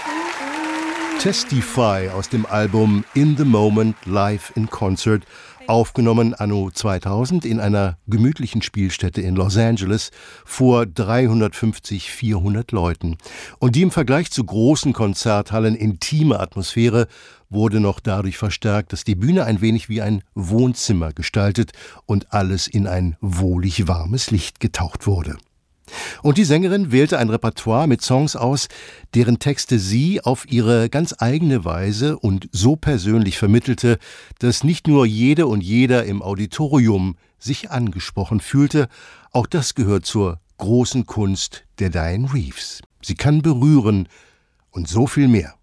Testify aus dem Album In the Moment Live in Concert, aufgenommen anno 2000 in einer gemütlichen Spielstätte in Los Angeles vor 350, 400 Leuten. Und die im Vergleich zu großen Konzerthallen intime Atmosphäre wurde noch dadurch verstärkt, dass die Bühne ein wenig wie ein Wohnzimmer gestaltet und alles in ein wohlig warmes Licht getaucht wurde. Und die Sängerin wählte ein Repertoire mit Songs aus, deren Texte sie auf ihre ganz eigene Weise und so persönlich vermittelte, dass nicht nur jede und jeder im Auditorium sich angesprochen fühlte, auch das gehört zur großen Kunst der Dianne Reeves. Sie kann berühren und so viel mehr.